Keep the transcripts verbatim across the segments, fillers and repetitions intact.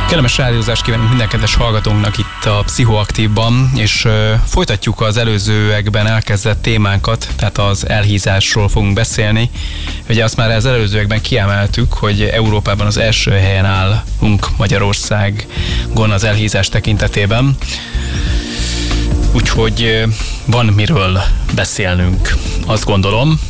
Kellemes rádiózást kívánunk minden kedves hallgatónknak itt a Pszichoaktívban, és uh, folytatjuk az előzőekben elkezdett témánkat, tehát az elhízásról fogunk beszélni. Ugye azt már az előzőekben kiemeltük, hogy Európában az első helyen állunk Magyarországon az elhízás tekintetében. Úgyhogy uh, van miről beszélnünk, azt gondolom.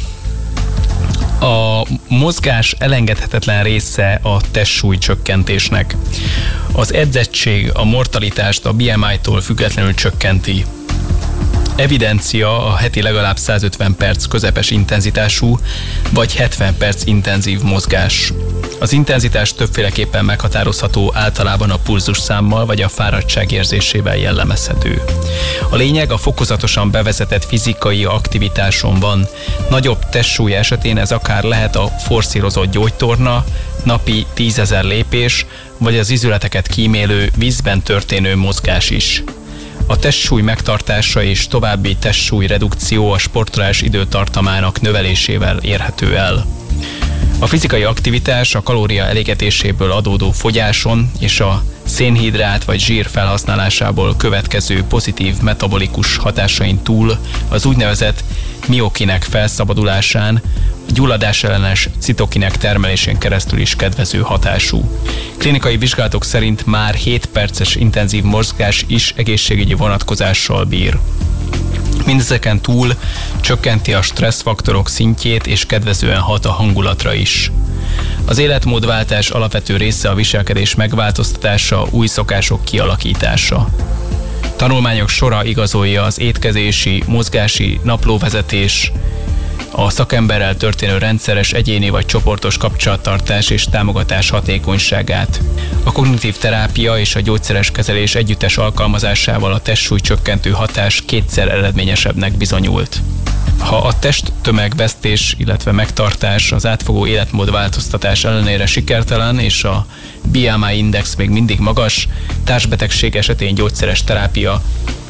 A mozgás elengedhetetlen része a testsúly csökkentésnek. Az edzettség a mortalitást a bé em i-tól függetlenül csökkenti. Evidencia a heti legalább százötven perc közepes intenzitású vagy hetven perc intenzív mozgás. Az intenzitás többféleképpen meghatározható, általában a pulzusszámmal vagy a fáradtság érzésével jellemezhető. A lényeg a fokozatosan bevezetett fizikai aktivitáson van. Nagyobb testsúly esetén ez akár lehet a forszírozott gyógytorna, napi tízezer lépés, vagy az izületeket kímélő vízben történő mozgás is. A testsúly megtartása és további testsúly redukció a sportolás időtartamának növelésével érhető el. A fizikai aktivitás a kalória elégetéséből adódó fogyáson és a szénhidrát vagy zsír felhasználásából következő pozitív metabolikus hatásain túl az úgynevezett miokinek felszabadulásán, gyulladás ellenes citokinek termelésén keresztül is kedvező hatású. Klinikai vizsgálatok szerint már hét perces intenzív mozgás is egészségügyi vonatkozással bír. Mindezeken túl csökkenti a stresszfaktorok szintjét és kedvezően hat a hangulatra is. Az életmódváltás alapvető része a viselkedés megváltoztatása, új szokások kialakítása. Tanulmányok sora igazolja az étkezési, mozgási, naplóvezetés, a szakemberrel történő rendszeres egyéni vagy csoportos kapcsolattartás és támogatás hatékonyságát. A kognitív terápia és a gyógyszeres kezelés együttes alkalmazásával a testsúly csökkentő hatás kétszer eredményesebbnek bizonyult. Ha a testtömegvesztés, illetve megtartás az átfogó életmódváltoztatás ellenére sikertelen és a bé em i index még mindig magas, társbetegség esetén gyógyszeres terápia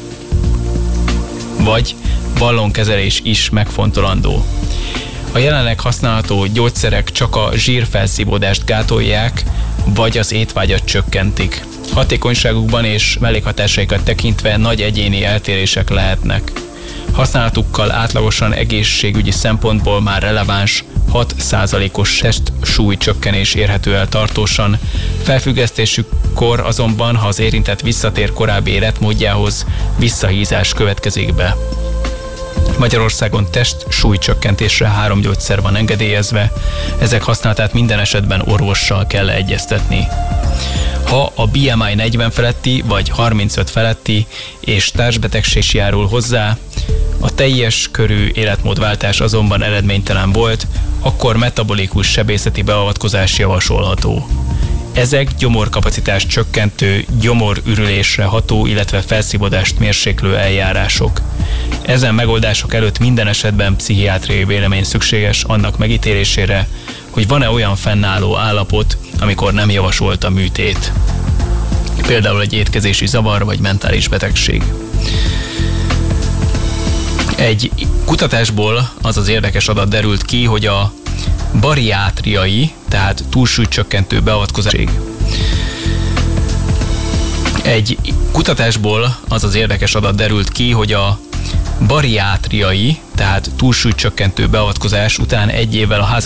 vagy ballonkezelés is megfontolandó. A jelenleg használható gyógyszerek csak a zsírfelszívódást gátolják, vagy az étvágyat csökkentik. Hatékonyságukban és mellékhatásaikat tekintve nagy egyéni eltérések lehetnek. Használatukkal átlagosan egészségügyi szempontból már releváns hat százalékos testsúly csökkenés érhető el tartósan, felfüggesztésükkor azonban, ha az érintett visszatér korábbi életmódjához, visszahízás következik be. Magyarországon testsúly csökkentésre három gyógyszer van engedélyezve, ezek használatát minden esetben orvossal kell egyeztetni. Ha a bé em i negyven feletti vagy harmincöt feletti és társbetegség járul hozzá, a teljes körű életmódváltás azonban eredménytelen volt, akkor metabolikus sebészeti beavatkozás javasolható. Ezek gyomorkapacitás csökkentő, gyomorürülésre ható, illetve felszívódást mérséklő eljárások. Ezen megoldások előtt minden esetben pszichiátriai vélemény szükséges annak megítélésére, hogy van-e olyan fennálló állapot, amikor nem javasolt a műtét. Például egy étkezési zavar vagy mentális betegség. Egy kutatásból az az érdekes adat derült ki, hogy a bariátriai, tehát túlsúlycsökkentő beavatkozás. Egy kutatásból az az érdekes adat derült ki, hogy a bariátriai, tehát túlsúlycsökkentő beavatkozás után egy évvel a